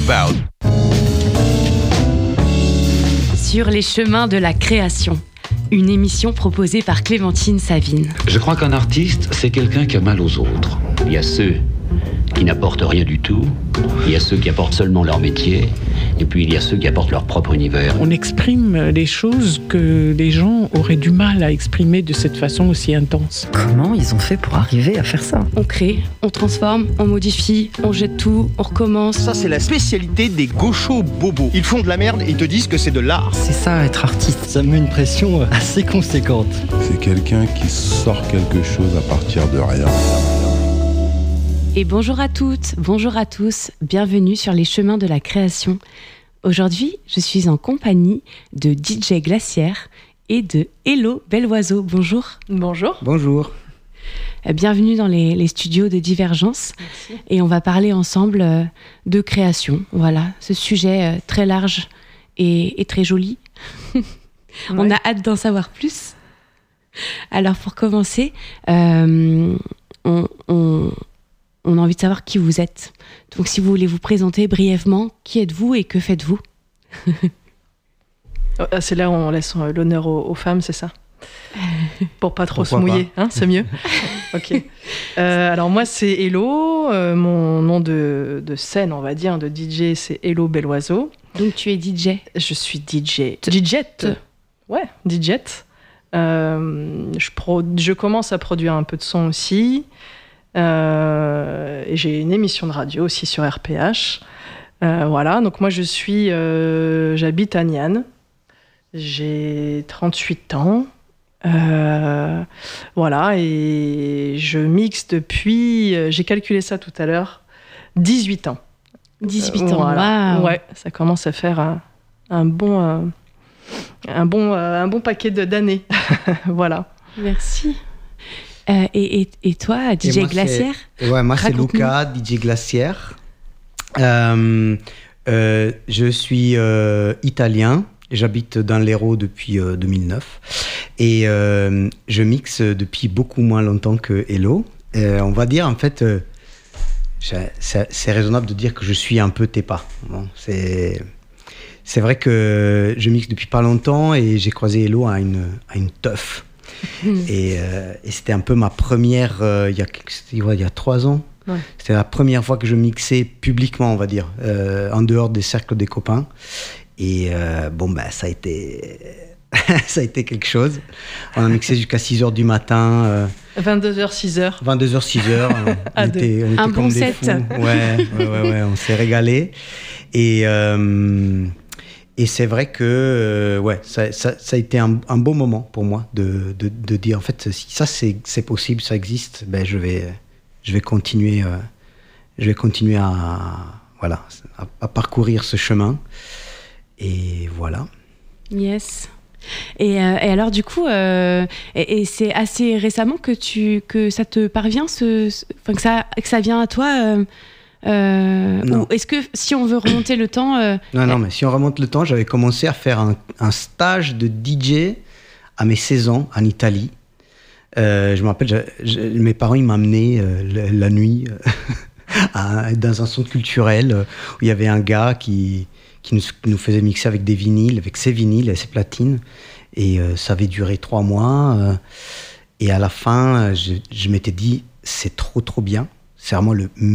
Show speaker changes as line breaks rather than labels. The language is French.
about.
Sur les chemins de la création, une émission proposée par Clémentine Savine.
Je crois qu'un artiste, c'est quelqu'un qui a mal aux autres. Il y a ceux qui n'apportent rien du tout, il y a ceux qui apportent seulement leur métier, et puis il y a ceux qui apportent leur propre univers.
On exprime les choses que les gens auraient du mal à exprimer de cette façon aussi intense.
Comment ils ont fait pour arriver à faire ça ?
On crée, on transforme, on modifie, on jette tout, on recommence.
Ça, c'est la spécialité des gauchos bobos. Ils font de la merde et ils te disent que c'est de l'art.
C'est ça, être artiste.
Ça me met une pression assez conséquente.
C'est quelqu'un qui sort quelque chose à partir de rien.
Et bonjour à toutes, bonjour à tous, bienvenue sur les chemins de la création. Aujourd'hui, je suis en compagnie de DJ Glaciaire et de Hello Belloiseau. Bonjour.
Bonjour.
Bonjour.
Bienvenue dans les studios de Divergence.
Merci.
Et on va parler ensemble de création. Voilà, ce sujet très large et très joli. On a hâte d'en savoir plus. Alors pour commencer, on a envie de savoir qui vous êtes. Donc si vous voulez vous présenter brièvement, qui êtes-vous et que faites-vous ?
C'est là où on laisse l'honneur aux femmes, c'est ça ? Pour pas trop se mouiller, hein, c'est mieux. Ok. Alors moi c'est Hello, mon nom de scène, on va dire, de DJ, c'est Hello Belloiseau.
Donc tu es DJ ?
Je suis DJ. DJette. Ouais, DJette. Je commence à produire un peu de son aussi. Et j'ai une émission de radio aussi sur RPH. Voilà, donc moi j'habite à Niane. J'ai 38 ans. Voilà, et je mixe depuis, j'ai calculé ça tout à l'heure, 18 ans.
18 ans,
voilà.
wow.
Ouais, ça commence à faire un bon paquet d'années. Voilà.
Merci. Et toi, DJ Glaciaire ?
Moi c'est Luca, DJ Glaciaire. Je suis italien. J'habite dans l'Hérault depuis 2009 et je mixe depuis beaucoup moins longtemps que Hello. On va dire en fait, c'est raisonnable de dire que je suis un peu TEPA. Bon, c'est vrai que je mixe depuis pas longtemps et j'ai croisé Hello à une teuf. Et c'était un peu ma première, il y a 3 ans. Ouais. C'était la première fois que je mixais publiquement, on va dire, en dehors des cercles des copains. Et ça a été quelque chose. On a mixé jusqu'à 6h du matin.
22h, 6h.
22h, 6h. On était
un
comme
bon
des
set.
fous. Ouais, on s'est régalé. Et c'est vrai que ça a été un beau moment pour moi de dire, en fait, si ça c'est possible, ça existe, ben je vais continuer à parcourir ce chemin. Et voilà.
Yes. Et alors du coup, et c'est assez récemment que ça te parvient, que ça vient à toi. Ou est-ce que si on veut remonter le temps
Non, mais si on remonte le temps, j'avais commencé à faire un stage de DJ à mes 16 ans en Italie. Je me rappelle, mes parents ils m'amenaient la nuit dans un centre culturel où il y avait un gars qui nous faisait mixer avec des vinyles, avec ses vinyles et ses platines. Et ça avait duré 3 mois. Et à la fin, je m'étais dit, c'est trop bien. C'est vraiment le